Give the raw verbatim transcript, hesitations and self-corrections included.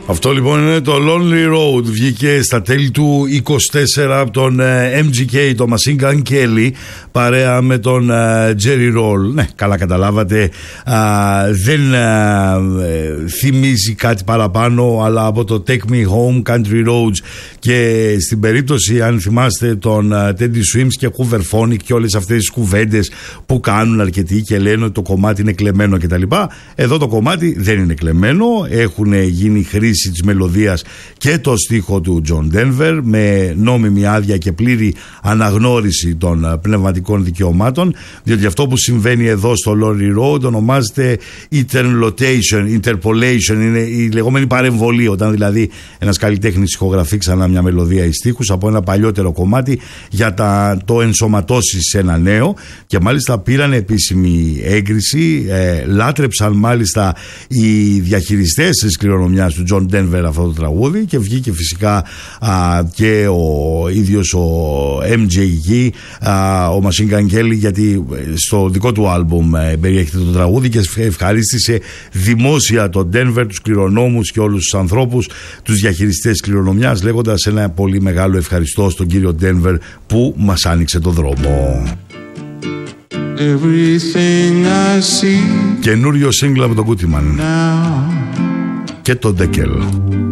Αυτό λοιπόν είναι το Lonely Road. Βγήκε στα τέλη του είκοσι τέσσερα από τον εμ τζι κέι, το Machine Gun Kelly, παρέα με τον Jerry Roll. Ναι, καλά καταλάβατε, α, δεν α, θυμίζει κάτι παραπάνω, αλλά από το Take Me Home, Country Roads, και στην περίπτωση, αν θυμάστε, τον Teddy Swims και Hoover Phonic και όλες αυτές τις κουβέντες που κάνουν αρκετοί και λένε ότι το κομμάτι είναι κλεμμένο κτλ. Εδώ το κομμάτι δεν είναι κλεμμένο, έχουν γίνει χρήση της μελωδίας και το στίχο του John Denver με νόμιμη άδεια και πλήρη αναγνώριση των πνευματικών δικαιωμάτων, διότι αυτό που συμβαίνει εδώ στο Lonely Road ονομάζεται interpolation, interpolation, είναι η λεγόμενη παρεμβολή, όταν δηλαδή ένας καλλιτέχνης ηχογραφεί ξανά μια μελωδία ή στίχους από ένα παλιότερο κομμάτι για τα, το ενσωματώσει σε ένα νέο, και μάλιστα πήραν επίσημη έγκριση, ε, λάτρεψαν μάλιστα οι διαχειριστές της κληρονομιάς του John Denver αυτό το τραγούδι, και βγήκε φυσικά α, και ο ίδιος ο εμ τζέι Key, α, ο Machine Gun Kelly, γιατί στο δικό του άλμπουμ ε, περιέχεται το τραγούδι, και ευχαρίστησε δημόσια τον Denver, τους κληρονόμους και όλους τους ανθρώπους, τους διαχειριστές της κληρονομιάς, λέγοντας ένα πολύ μεγάλο ευχαριστώ στον κύριο Denver που μας άνοιξε το δρόμο. Καινούριο σύγκλα από τον Κούτιμαν και τον Ντεκέλ.